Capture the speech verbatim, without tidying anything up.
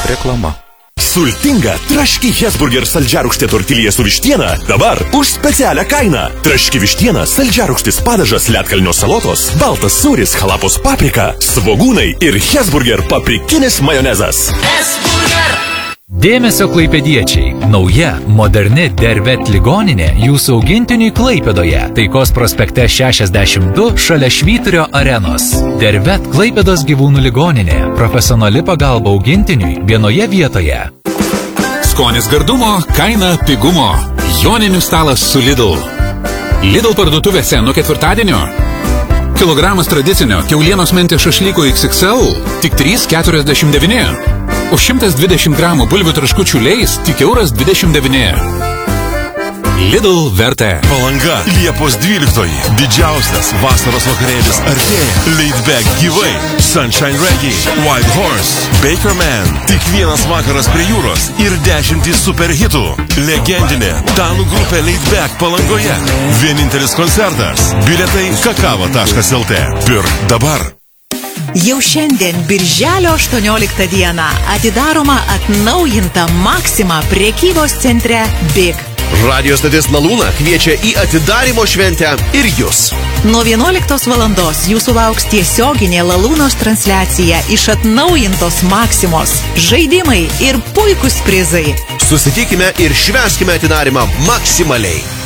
Reklama. Sultinga traški Hesburger saldžiarūgštė tortilija su vištiena dabar už specialią kainą. Traški vištiena, saldžiarūgštis padažas, ledkalnio salotos, baltas sūris, halapos paprika, svogūnai ir Hesburger paprikinis majonezas. Hesburger! Dėmesio klaipėdiečiai. Nauja, moderni Dervet ligoninė jūsų augintiniui Klaipėdoje. Taikos prospekte šešiasdešimt du šalia Švyturio arenos. Dervet Klaipėdos gyvūnų ligoninė. Profesionali pagalba augintiniui vienoje vietoje. Skonis gardumo, kaina pigumo. Joninių stalas su Lidl. Lidl parduotuvėse nuo ketvirtadienio. Kilogramas tradicinio kiaulienos mentės šašlyko iks iks el tik trys keturiasdešimt devyni. Už šimtas dvidešimt gramų bulvių traškučių leis tik euras dvidešimt devyni. Lidl vertė. Palanga, Liepos dvyliktoji. Didžiausias vasaros vakarėlis artėja. Laid Back gyvai. Sunshine Reggae, White Horse, Baker Man. Tik vienas vakaras prie jūros ir dešimtys superhitų. Legendinė danų grupė Laid Back Palangoje. Vienintelis koncertas. Bilietai kakava taškas el te. Pirk dabar. Jau šiandien, birželio aštuonioliktą dieną, atidaroma atnaujinta Maxima prekybos centre Big. Radio stotis Lalūna kviečia į atidarymo šventę ir jūs. Nuo vienuoliktos valandos jūsų lauks tiesioginė Lalūnos transliacija iš atnaujintos Maximos. Žaidimai ir puikūs prizai. Susitikime ir švęskime atidarymą maksimaliai.